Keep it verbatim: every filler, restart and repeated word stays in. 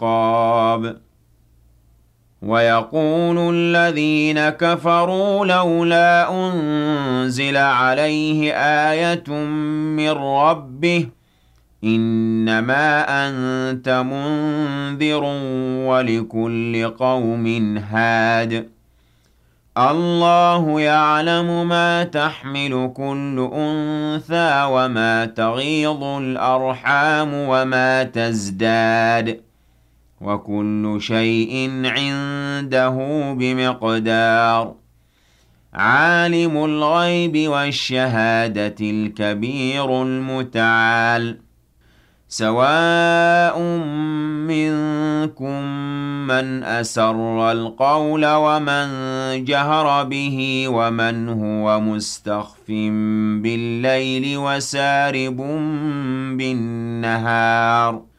الأحقاب ويقول الذين كفروا لولا أنزل عليه آية من ربه إنما أنت منذر ولكل قوم هاد الله يعلم ما تحمل كل أنثى وما تغيض الأرحام وما تزداد وكل شيء عنده بمقدار عالم الغيب والشهادة الكبير المتعال سواء منكم من أسر القول ومن جهر به ومن هو مستخف بالليل وسارب بالنهار